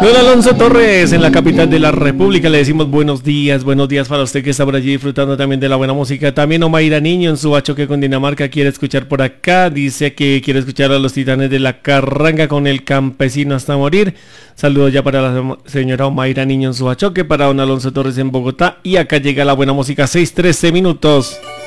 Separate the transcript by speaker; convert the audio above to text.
Speaker 1: Don Alonso Torres, en la capital de la República, le decimos buenos días para usted que está por allí disfrutando también de la buena música. También Omaira Niño en su bachoque con Dinamarca quiere escuchar por acá, dice que quiere escuchar a los Titanes de la Carranga con El Campesino hasta morir. Saludos ya para la señora Omaira Niño en su bachoque, para don Alonso Torres en Bogotá, y acá llega la buena música, 6:13 minutos.